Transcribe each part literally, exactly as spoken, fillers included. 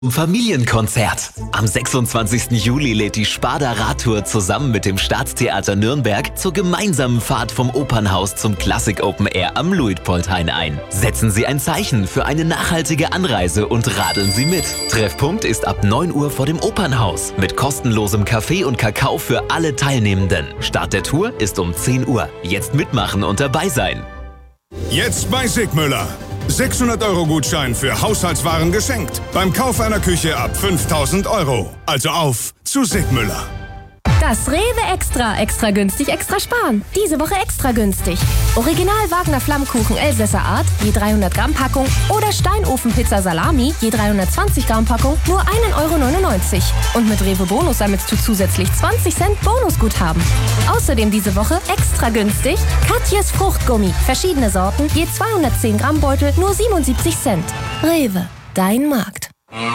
Familienkonzert. Am sechsundzwanzigsten Juli lädt die Sparda Radtour zusammen mit dem Staatstheater Nürnberg zur gemeinsamen Fahrt vom Opernhaus zum Klassik Open Air am Luitpoldhain ein. Setzen Sie ein Zeichen für eine nachhaltige Anreise und radeln Sie mit. Treffpunkt ist ab neun Uhr vor dem Opernhaus mit kostenlosem Kaffee und Kakao für alle Teilnehmenden. Start der Tour ist um zehn Uhr. Jetzt mitmachen und dabei sein. Jetzt bei Sigmüller. sechshundert Euro Gutschein für Haushaltswaren geschenkt. Beim Kauf einer Küche ab fünftausend Euro. Also auf zu Sigmüller. Das Rewe Extra. Extra günstig, extra sparen. Diese Woche extra günstig. Original Wagner Flammkuchen Elsässer Art, je dreihundert Gramm Packung. Oder Steinofenpizza Salami, je dreihundertzwanzig Gramm Packung, nur ein Euro neunundneunzig. Und mit Rewe Bonus sammelst du zusätzlich zwanzig Cent Bonusguthaben. Außerdem diese Woche extra günstig Katjes Fruchtgummi. Verschiedene Sorten, je zweihundertzehn Gramm Beutel, nur siebenundsiebzig Cent. Rewe, dein Markt.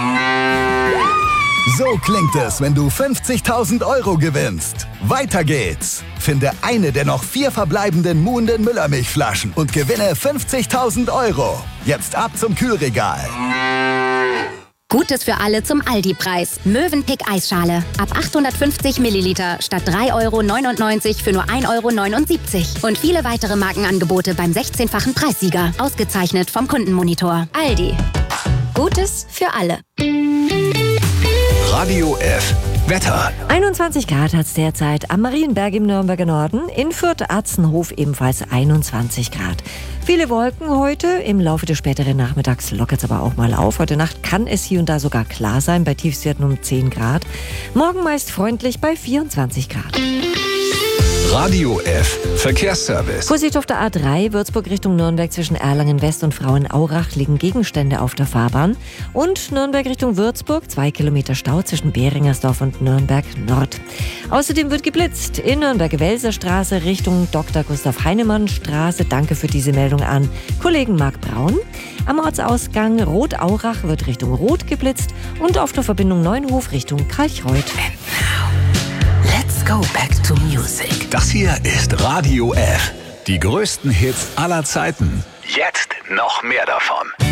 So klingt es, wenn du fünfzigtausend Euro gewinnst. Weiter geht's. Finde eine der noch vier verbleibenden Muhnden Müllermilchflaschen und gewinne fünfzigtausend Euro. Jetzt ab zum Kühlregal. Gutes für alle zum Aldi-Preis. Mövenpick Eisschale. Ab achthundertfünfzig Milliliter statt drei Euro neunundneunzig für nur ein Euro neunundsiebzig. Und viele weitere Markenangebote beim sechzehnfachen Preissieger. Ausgezeichnet vom Kundenmonitor. Aldi. Gutes für alle. Radio F. Wetter. einundzwanzig Grad hat es derzeit am Marienberg im Nürnberger Norden, in Fürth-Atzenhof ebenfalls einundzwanzig Grad. Viele Wolken heute, im Laufe des späteren Nachmittags lockert es aber auch mal auf. Heute Nacht kann es hier und da sogar klar sein, bei Tiefstwerten um zehn Grad. Morgen meist freundlich bei vierundzwanzig Grad. Radio F. Verkehrsservice. Vorsicht auf der A drei, Würzburg Richtung Nürnberg zwischen Erlangen West und Frauenaurach liegen Gegenstände auf der Fahrbahn. Und Nürnberg Richtung Würzburg, zwei Kilometer Stau zwischen Behringersdorf und Nürnberg Nord. Außerdem wird geblitzt in Nürnberg-Welser-Straße Richtung Doktor Gustav Heinemann Straße. Danke für diese Meldung an Kollegen Marc Braun. Am Ortsausgang Rotaurach wird Richtung Rot geblitzt und auf der Verbindung Neunhof Richtung Kalchreuth. Let's go back to music. Das hier ist Radio F. Die größten Hits aller Zeiten. Jetzt noch mehr davon.